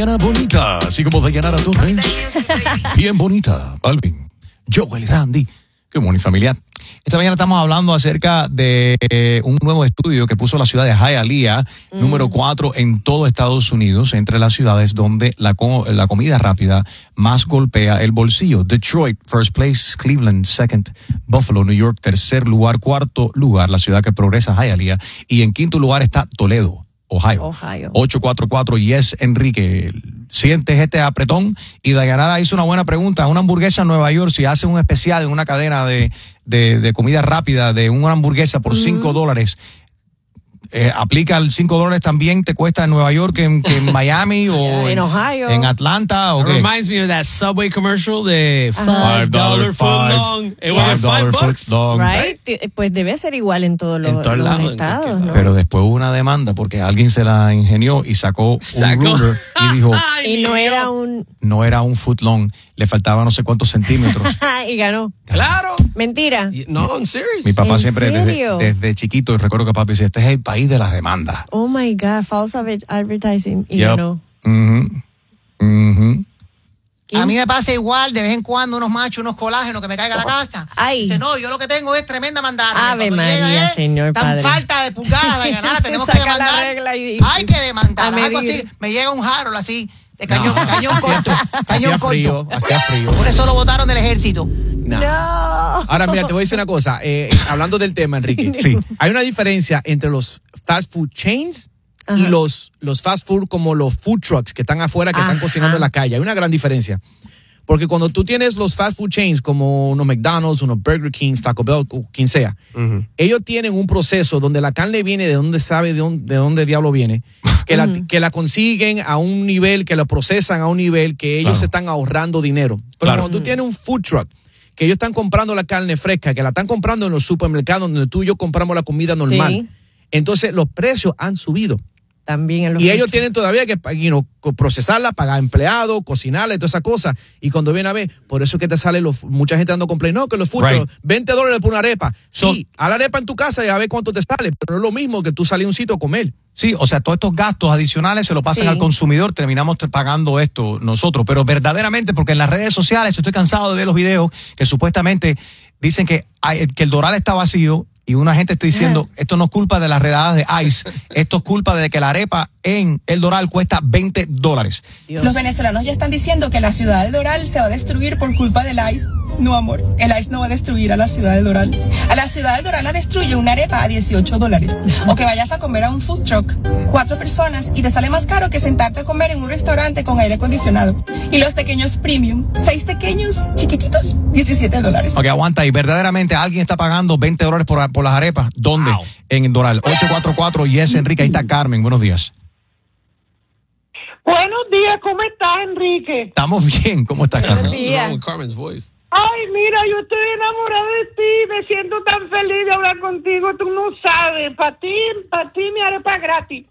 mañana bonita, así como Dayanara Torres. Bien bonita, Balvin, Joel y Randy. Qué bueno, y familiar. Esta mañana estamos hablando acerca de un nuevo estudio que puso la ciudad de Hialeah, número 4 en todo Estados Unidos, entre las ciudades donde la comida rápida más golpea el bolsillo. Detroit, first place; Cleveland, second; Buffalo, New York, tercer lugar; cuarto lugar, la ciudad que progresa, Hialeah; y en quinto lugar está Toledo, Ohio. 844 Yes Enrique. Sientes este apretón. Y Dayanara hizo una buena pregunta. Una hamburguesa en Nueva York, si hacen un especial en una cadena de comida rápida de una hamburguesa por $5, ¿aplica el $5 también te cuesta en Nueva York que en Miami o en Ohio, en Atlanta? It reminds me of that Subway commercial de $5 footlong. It was $5, right? Pues debe ser igual en todos los estados, ¿no? Pero después hubo una demanda porque alguien se la ingenió y sacó un ruler y dijo y no era un footlong, le faltaba no sé cuántos centímetros. Y ganó. Claro. Mentira. No, I'm serious. Mi papá siempre desde chiquito, recuerdo que papi decía, este es el país de las demandas. Oh my God, false advertising. Y ganó. A mí me pasa igual, de vez en cuando, unos machos, unos colágenos que me caiga a la casa. Dice, no, yo lo que tengo es tremenda mandada. Ave María, Señor Padre. Tan falta de pulgadas, de ganar, tenemos que demandar. Hay que demandar. Algo así, me llega un Harold así, de cañón corto. Hacía frío. Por eso lo botaron del ejército. No. Ahora, mira, te voy a decir una cosa. Hablando del tema, Enrique. Sí. Hay una diferencia entre los fast food chains y los fast food como los food trucks que están afuera, que están cocinando en la calle. Hay una gran diferencia. Porque cuando tú tienes los fast food chains como unos McDonald's, unos Burger King, Taco Bell, quien sea, ellos tienen un proceso donde la carne viene de donde sabe de dónde diablo viene, que la consiguen a un nivel, que la procesan a un nivel que ellos se están ahorrando dinero. Pero cuando tú tienes un food truck, que ellos están comprando la carne fresca, que la están comprando en los supermercados donde tú y yo compramos la comida normal, entonces los precios han subido. También en los ellos tienen todavía que procesarla, pagar empleados, cocinarla y todas esas cosas. Y cuando viene a ver, por eso es que te sale mucha gente dando complaint. No, que los food trucks, $20 por una arepa. Sí, a la arepa en tu casa y a ver cuánto te sale, pero no es lo mismo que tú salir a un sitio a comer. Sí, o sea, todos estos gastos adicionales se lo pasan al consumidor, terminamos pagando esto nosotros, pero verdaderamente, porque en las redes sociales estoy cansado de ver los videos que supuestamente dicen que el Doral está vacío y una gente está diciendo, esto no es culpa de las redadas de ICE, esto es culpa de que la arepa en el Doral cuesta $20. Los venezolanos ya están diciendo que la ciudad del Doral se va a destruir por culpa del ICE. No, amor, el ICE no va a destruir a la ciudad del Doral. A la ciudad del Doral la destruye una arepa a $18. O que vayas a comer a un food truck, 4 personas, y te sale más caro que sentarte a comer en un restaurante con aire acondicionado. Y los pequeños premium, 6 pequeños, chiquititos, $17. Ok, aguanta, y verdaderamente alguien está pagando $20 por las arepas. ¿Dónde? Wow. En el Doral. 844 Yes Enrique, ahí está Carmen, buenos días. Buenos días, ¿cómo estás, Enrique? Estamos bien, ¿cómo estás, Carmen? What's wrong with Carmen's voice? Ay, mira, yo estoy enamorada de ti, me siento tan feliz de hablar contigo, tú no sabes, para ti mi arepa gratis.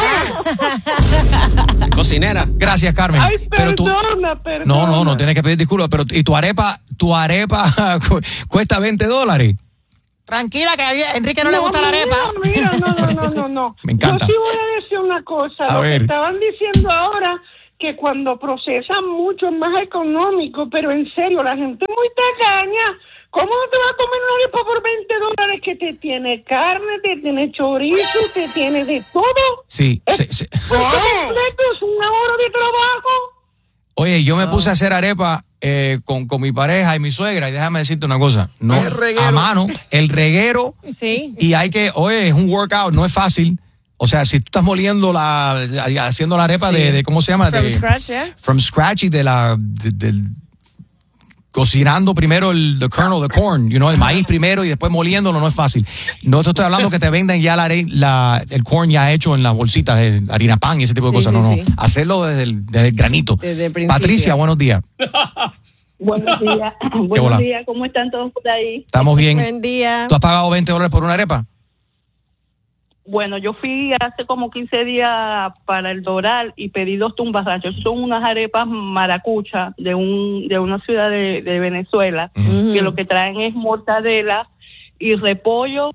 Cocinera. Gracias, Carmen. Ay, perdona. No tienes que pedir disculpas, pero ¿y tu arepa cuesta $20? Tranquila, que a Enrique no le gusta la arepa. Mira, no. Me encanta. Yo sí voy a decir una cosa, que estaban diciendo ahora que cuando procesan mucho es más económico, pero en serio, la gente es muy tacaña. ¿Cómo no te vas a comer una arepa por $20 que te tiene carne, te tiene chorizo, te tiene de todo? Sí. Es una hora de trabajo. Oye, yo me puse a hacer arepa con mi pareja y mi suegra, y déjame decirte una cosa, no, a mano, el reguero, y hay que, es un workout, no es fácil. O sea, si tú estás moliendo haciendo la arepa de ¿cómo se llama? From scratch, y cocinando primero the kernel, the corn, el maíz primero y después moliéndolo, no es fácil. No te estoy hablando que te vendan ya el corn ya hecho en las bolsitas, harina pan y ese tipo de cosas. No. Hacerlo desde el granito. Patricia, buenos días. Buenos días. Buenos días, ¿cómo están todos por ahí? Estamos bien. Buen día. ¿Tú has pagado $20 por una arepa? Bueno, yo fui hace como 15 días para el Doral y pedí 2 tumbarrachos. Son unas arepas maracuchas de una ciudad de Venezuela, que lo que traen es mortadela y repollo,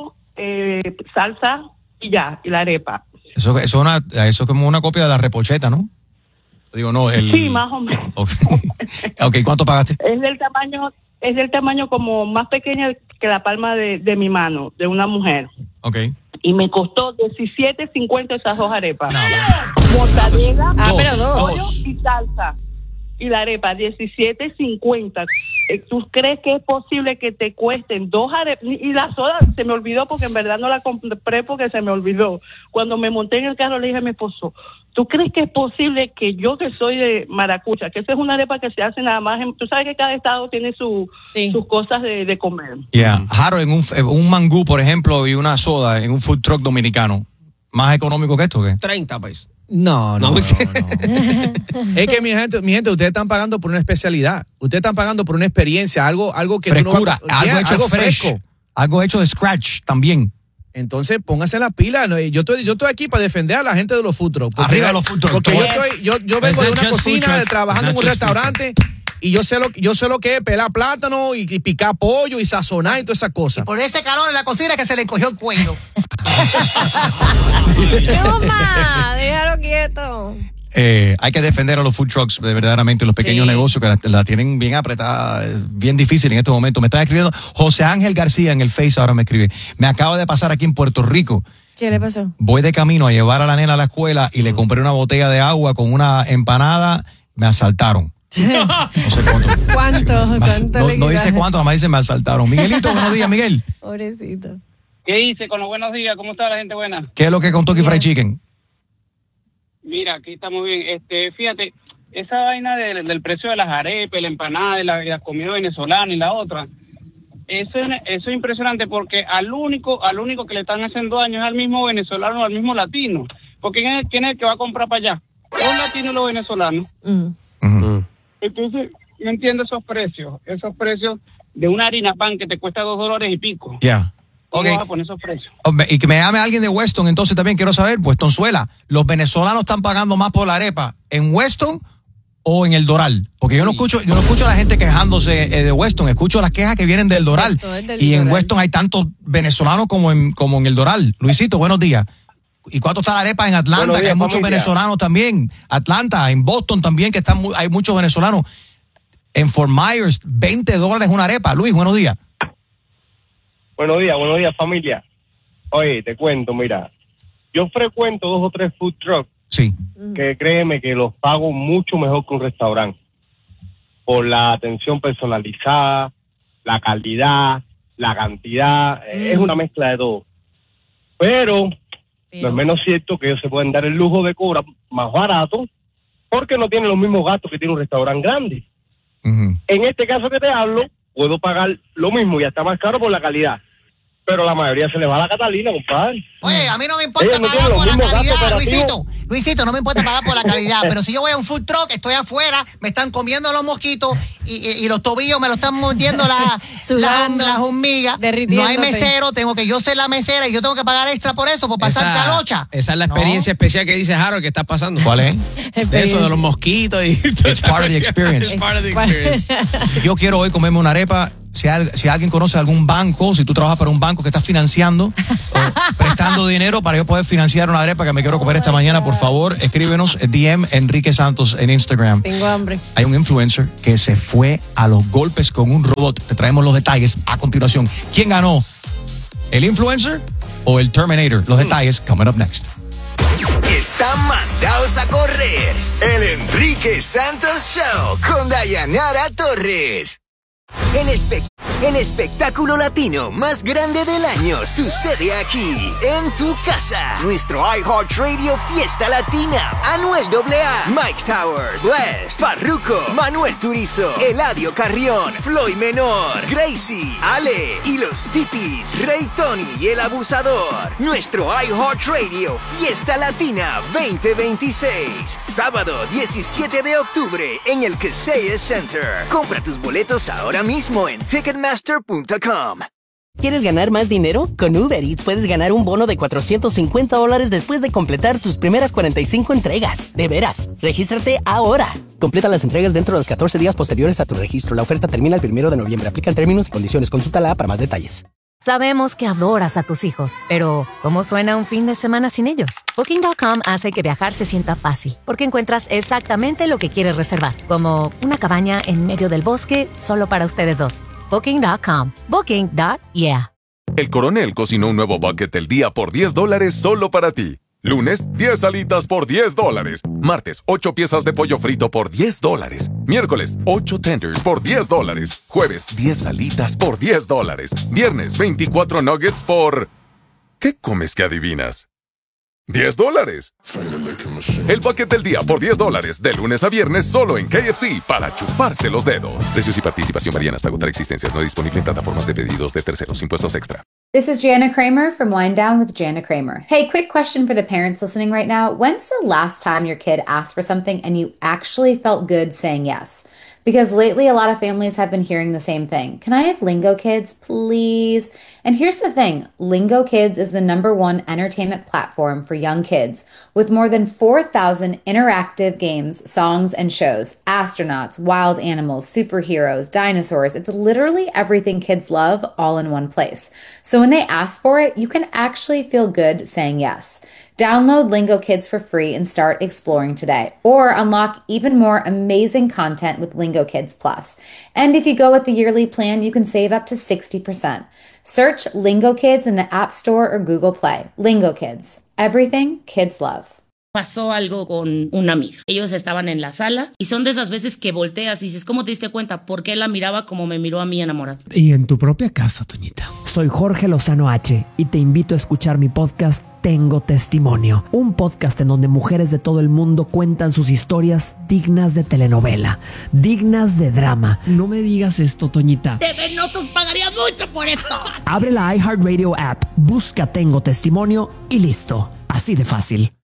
salsa y la arepa. Eso es como una copia de la repocheta, ¿no? Digo, no, Sí, más o menos. Ok, ¿cuánto pagaste? Es del tamaño como más pequeña que la palma de mi mano, de una mujer. Ok. Y me costó $17.50 esas 2 arepas. No. Mortadela, pero dos. pollo y salsa. Y la arepa, $17.50. ¿Tú crees que es posible que te cuesten 2 arepas? Y la soda se me olvidó porque en verdad no la compré porque se me olvidó. Cuando me monté en el carro le dije a mi esposo, ¿tú crees que es posible que yo que soy de Maracucha, que esa es una arepa que se hace nada más, tú sabes que cada estado tiene sus cosas de comer? Jaro, en un mangú, por ejemplo, y una soda en un food truck dominicano, ¿más económico que esto o qué? 30 pesos. No. Es que mi gente, ustedes están pagando por una especialidad. Ustedes están pagando por una experiencia, algo que frescura, tú no algo hecho algo fresh, fresco. algo hecho de scratch también. Entonces, póngase la pila. Yo estoy aquí para defender a la gente de los food trucks. Arriba los food trucks. Porque yo vengo de una cocina, trabajando en un restaurante, y yo sé lo que es pelar plátano y picar pollo y sazonar y todas esas cosas. Por ese calor en la cocina que se le encogió el cuello. Chuma, déjalo quieto. Hay que defender a los food trucks, verdaderamente, los pequeños negocios que la tienen bien apretada, bien difícil en estos momentos. Me está escribiendo José Ángel García en el Face, ahora me escribe. Me acaba de pasar aquí en Puerto Rico. ¿Qué le pasó? Voy de camino a llevar a la nena a la escuela y le compré una botella de agua con una empanada. Me asaltaron. No sé cuánto. ¿Cuánto? No dice cuánto, nada más dice me asaltaron. Miguelito, buenos días, Miguel. Pobrecito. ¿Qué hice con los buenos días? ¿Cómo está la gente buena? ¿Qué es lo que contó aquí Fried Chicken? Mira, aquí estamos bien. Fíjate, esa vaina del precio de las arepas, la empanada, la comida venezolana y la otra, eso es impresionante porque al único que le están haciendo daño es al mismo venezolano, al mismo latino. Porque ¿quién es el que va a comprar para allá? Los latinos y los venezolanos. Entonces, no entiendo esos precios de una harina pan que te cuesta $2 y pico. ¿Cómo vas a poner esos precios? Y que me llame alguien de Weston, entonces también quiero saber, pues Tonzuela, ¿los venezolanos están pagando más por la arepa en Weston o en el Doral? Porque yo no escucho a la gente quejándose de Weston, escucho las quejas que vienen del Doral. Y en Weston hay tantos venezolanos como en el Doral. Luisito, buenos días. ¿Y cuánto está la arepa en Atlanta? Días, que hay muchos venezolanos también. Atlanta, en Boston también, que hay muchos venezolanos. En Fort Myers, $20 una arepa. Luis, buenos días. Buenos días, familia. Oye, te cuento, mira, yo frecuento 2 o 3 food trucks. Sí. Que créeme que los pago mucho mejor que un restaurante. Por la atención personalizada, la calidad, la cantidad, es una mezcla de todo. Pero no es menos cierto que ellos se pueden dar el lujo de cobrar más barato porque no tienen los mismos gastos que tiene un restaurante grande. En este caso que te hablo, puedo pagar lo mismo y hasta más caro por la calidad. Pero la mayoría se le va a la Catalina, compadre. Oye, a mí no me importa pagar por la calidad, Luisito, no me importa pagar por la calidad, pero si yo voy a un food truck, estoy afuera, me están comiendo los mosquitos y los tobillos me lo están mordiendo las hormigas, no hay mesero, tengo que yo ser la mesera y yo tengo que pagar extra por eso, por pasar calocha. Esa es la experiencia especial que dice Harold que está pasando. ¿Cuál es? Eso de los mosquitos. It's part of the experience. Yo quiero hoy comerme una arepa. Si alguien conoce algún banco, si tú trabajas para un banco que está financiando o prestando dinero para yo poder financiar una arepa que me quiero comer esta mañana, por favor, escríbenos DM Enrique Santos en Instagram. Tengo hambre. Hay un influencer que se fue a los golpes con un robot. Te traemos los detalles a continuación. ¿Quién ganó? ¿El influencer o el Terminator? Los detalles coming up next. Están mandados a correr. El Enrique Santos Show con Dayanara Torres. El espectáculo latino más grande del año sucede aquí, en tu casa. Nuestro iHeartRadio Fiesta Latina. Anuel AA, Mike Towers, West, Farruko, Manuel Turizo, Eladio Carrión, Floyd Menor, Gracie, Ale y los Titis, Rey Tony y el Abusador. Nuestro iHeartRadio Fiesta Latina 2026. Sábado 17 de octubre en el Kaseya Center. Compra tus boletos ahora mismo en Ticketmaster.com. ¿Quieres ganar más dinero? Con Uber Eats puedes ganar un bono de $450 después de completar tus primeras 45 entregas. De veras, regístrate ahora. Completa las entregas dentro de los 14 días posteriores a tu registro. La oferta termina el 1 de noviembre. Aplican términos y condiciones. Consulta la app para más detalles. Sabemos que adoras a tus hijos, pero ¿cómo suena un fin de semana sin ellos? Booking.com hace que viajar se sienta fácil, porque encuentras exactamente lo que quieres reservar, como una cabaña en medio del bosque solo para ustedes dos. Booking.com. Booking.yeah. El Coronel cocinó un nuevo bucket del día por $10 solo para ti. Lunes, 10 alitas por $10. Martes, 8 piezas de pollo frito por $10. Miércoles, 8 tenders por $10. Jueves, 10 alitas por $10. Viernes, 24 nuggets por... ¿Qué comes que adivinas? $10. El bucket del día por $10, de lunes a viernes solo en KFC, para chuparse los dedos. Precios y participación varían hasta agotar existencias. No disponible en plataformas de pedidos de terceros. Impuestos extra. This is Jana Kramer from Wind Down with Jana Kramer. Hey, quick question for the parents listening right now. When's the last time your kid asked for something and you actually felt good saying yes? Because lately a lot of families have been hearing the same thing. Can I have Lingo Kids, please? And here's the thing. Lingo Kids is the #1 entertainment platform for young kids with more than 4,000 interactive games, songs, and shows. Astronauts, wild animals, superheroes, dinosaurs. It's literally everything kids love all in one place. So when they ask for it, you can actually feel good saying yes. Download Lingo Kids for free and start exploring today, or unlock even more amazing content with Lingo Kids Plus. And if you go with the yearly plan, you can save up to 60%. Search Lingo Kids in the App Store or Google Play. Lingo Kids, everything kids love. Pasó algo con una amiga. Ellos estaban en la sala y son de esas veces que volteas y dices, ¿cómo te diste cuenta? ¿Por qué la miraba como me miró a mí enamorada? Y en tu propia casa, Toñita. Soy Jorge Lozano H y te invito a escuchar mi podcast Tengo Testimonio, un podcast en donde mujeres de todo el mundo cuentan sus historias dignas de telenovela, dignas de drama. No me digas esto, Toñita. TV Notos pagaría mucho por esto. Abre la iHeartRadio app, busca Tengo Testimonio y listo. Así de fácil.